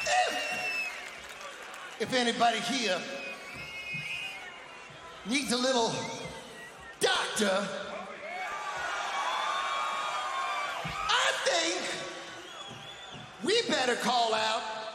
If anybody here needs a little doctor, I think we better call out